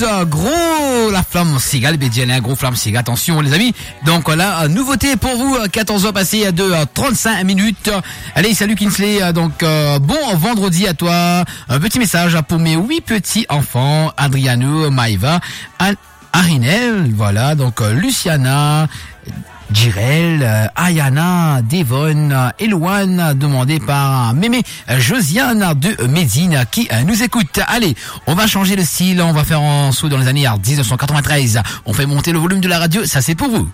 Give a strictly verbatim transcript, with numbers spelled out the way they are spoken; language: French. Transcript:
Gros la flamme cigale, bédienne, gros flamme cigale, attention les amis. Donc là, nouveauté pour vous, quatorze heures passées de trente-cinq minutes. Allez, salut Kinsley, donc euh, bon vendredi à toi. Un petit message pour mes huit petits enfants, Adriano, Maïva, Arinel, voilà, donc euh, Luciana, Jirel, euh, Ayana, Devon, euh, Eloane, demandé par Mémé Josiane de Médine qui euh, nous écoute. Allez, on va changer le style, on va faire en saut dans les années mille neuf cent quatre-vingt-treize. On fait monter le volume de la radio, ça c'est pour vous.